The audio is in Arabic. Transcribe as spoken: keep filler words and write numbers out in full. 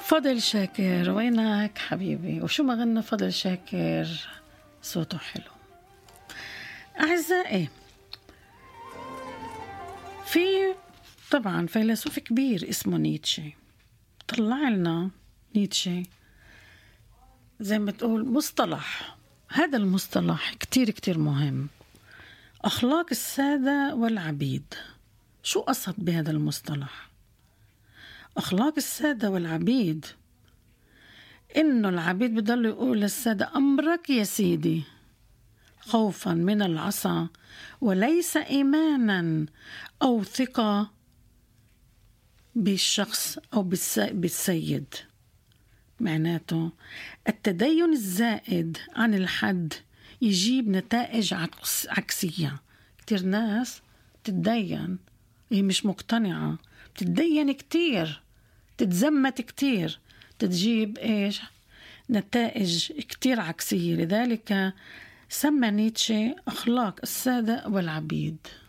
فضل شاكر وينك حبيبي؟ وشو ما غنى فضل شاكر، صوته حلو. أعزائي، في طبعا فيلسوف كبير اسمه نيتشه، طلع لنا نيتشه زي ما تقول مصطلح. هذا المصطلح كتير كتير مهم، أخلاق السادة والعبيد. شو قصد بهذا المصطلح؟ أخلاق السادة والعبيد إنه العبيد بضلوا يقول للسادة أمرك يا سيدي، خوفا من العصا وليس إيمانا أو ثقة بالشخص أو بالسيد. معناته التدين الزائد عن الحد يجيب نتائج عكسية. كتير ناس تتدين هي مش مقتنعة، تتدين كتير، تتزمت كتير، تجيب إيش؟ نتائج كتير عكسية. لذلك سمى نيتشه أخلاق السادة والعبيد.